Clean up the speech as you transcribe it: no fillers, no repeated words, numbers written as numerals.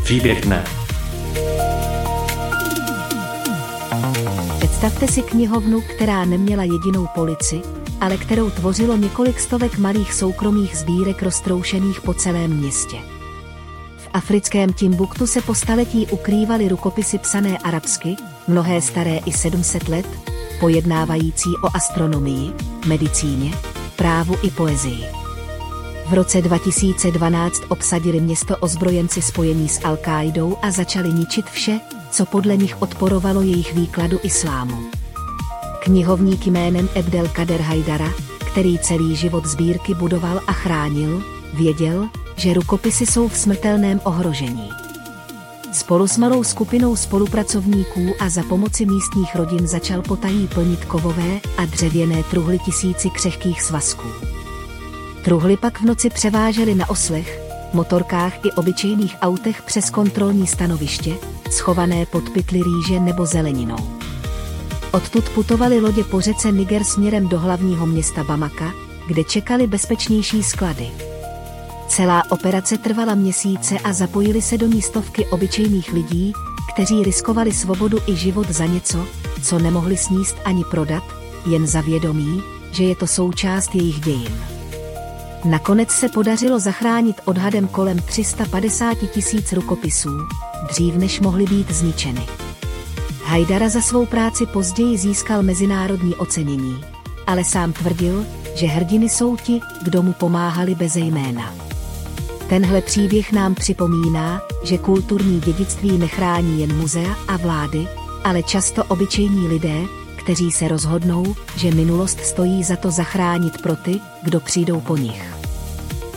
Příběh dne. Představte si knihovnu, která neměla jedinou polici, ale kterou tvořilo několik stovek malých soukromých sbírek roztroušených po celém městě. V africkém Timbuktu se po staletí ukrývaly rukopisy psané arabsky, mnohé staré i 700 let, pojednávající o astronomii, medicíně, právu i poezii. V roce 2012 obsadili město ozbrojenci spojení s Al-Káidou a začali ničit vše, co podle nich odporovalo jejich výkladu islámu. Knihovník jménem Abdelkader Haidara, který celý život sbírky budoval a chránil, věděl, že rukopisy jsou v smrtelném ohrožení. Spolu s malou skupinou spolupracovníků a za pomoci místních rodin začal potají plnit kovové a dřevěné truhly tisíci křehkých svazků. Truhly pak v noci převážely na oslech, motorkách i obyčejných autech přes kontrolní stanoviště, schované pod pytli rýže nebo zeleninou. Odtud putovaly lodě po řece Niger směrem do hlavního města Bamaka, kde čekaly bezpečnější sklady. Celá operace trvala měsíce a zapojili se do ní stovky obyčejných lidí, kteří riskovali svobodu i život za něco, co nemohli sníst ani prodat, jen za vědomí, že je to součást jejich dějin. Nakonec se podařilo zachránit odhadem kolem 350 000 rukopisů, dřív než mohly být zničeny. Haidara za svou práci později získal mezinárodní ocenění, ale sám tvrdil, že hrdiny jsou ti, kdo mu pomáhali beze jména. Tenhle příběh nám připomíná, že kulturní dědictví nechrání jen muzea a vlády, ale často obyčejní lidé, kteří se rozhodnou, že minulost stojí za to zachránit pro ty, kdo přijdou po nich.